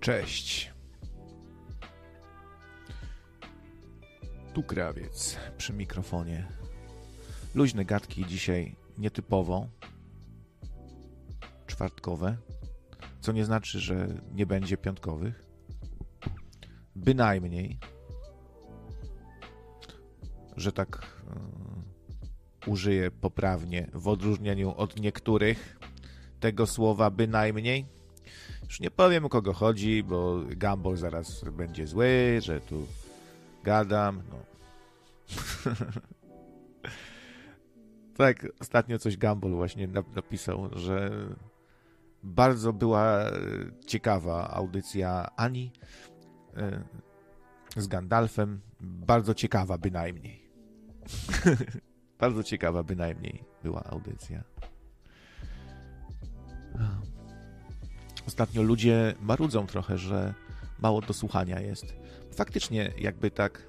Cześć. Tu Krawiec przy mikrofonie. Luźne gadki dzisiaj nietypowo czwartkowe, co nie znaczy, że nie będzie piątkowych. Bynajmniej, że tak użyję poprawnie, w odróżnieniu od niektórych tego słowa bynajmniej. Już nie powiem, o kogo chodzi, bo Gumball zaraz będzie zły, że tu gadam. No. Tak, ostatnio coś Gumball właśnie napisał, że bardzo była ciekawa audycja Ani z Gandalfem. Bardzo ciekawa bynajmniej. Bardzo ciekawa bynajmniej była audycja. Ostatnio ludzie marudzą trochę, że mało do słuchania jest. Faktycznie jakby tak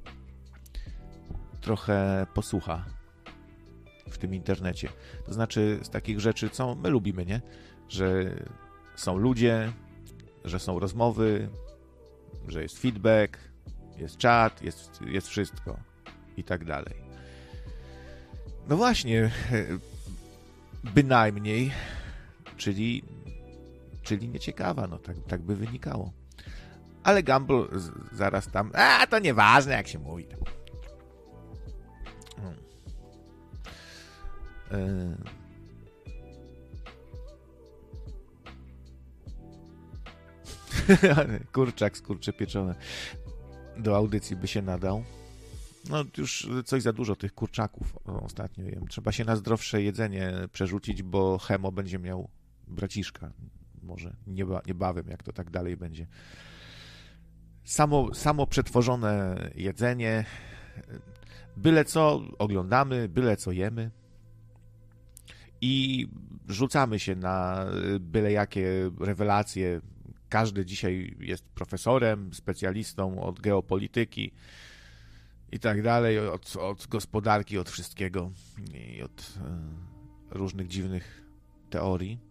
trochę posłucha w tym internecie. To znaczy z takich rzeczy, co my lubimy, nie? Że są ludzie, że są rozmowy, że jest feedback, jest czat, jest wszystko i tak dalej. No właśnie, bynajmniej, czyli nieciekawa, no tak by wynikało. Ale Gumball zaraz tam, to nieważne jak się mówi. Kurczak skurcze pieczone do audycji by się nadał. No już coś za dużo tych kurczaków ostatnio jem. Trzeba się na zdrowsze jedzenie przerzucić, bo Chemo będzie miał braciszka. Może niebawem, jak to tak dalej będzie. Samo przetworzone jedzenie, byle co oglądamy, byle co jemy i rzucamy się na byle jakie rewelacje. Każdy dzisiaj jest profesorem, specjalistą od geopolityki i tak dalej, od gospodarki, od wszystkiego i od różnych dziwnych teorii.